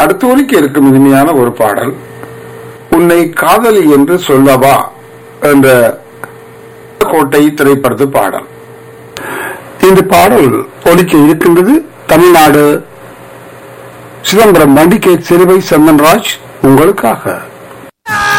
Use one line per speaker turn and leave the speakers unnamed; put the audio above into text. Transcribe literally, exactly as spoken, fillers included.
அடுத்த ஒலிக்கு இருக்கும் இனிமையான ஒரு பாடல், உன்னை காதலி என்று சொல்லவா என்ற கோட்டை திரைப்படத்து பாடல். இந்த பாடல் ஒலிக்க இருக்கின்றது. தமிழ்நாடு சிதம்பரம் மண்டிகேட் சிறுவை சந்தன்ராஜ் உங்களுக்காக.